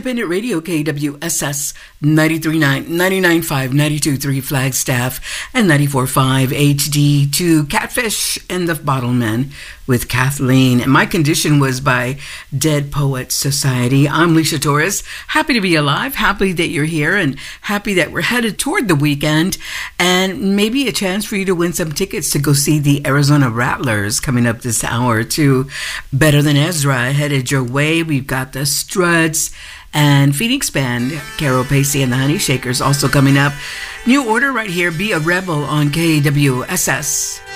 Independent Radio, KWSS 93.9, 99.5, 92.3 Flagstaff, and 94.5 HD2 Catfish and the Bottlemen with Kathleen. And My Condition was by Dead Poets Society. I'm Leisha Torres. Happy to be alive, happy that you're here, and happy that we're headed toward the weekend, and maybe a chance for you to win some tickets to go see the Arizona Rattlers coming up this hour too. Better Than Ezra headed your way. We've got the Struds and Phoenix Band, Carol Pacey and the Honey Shakers also coming up. New Order right here, Be a Rebel on KWSS.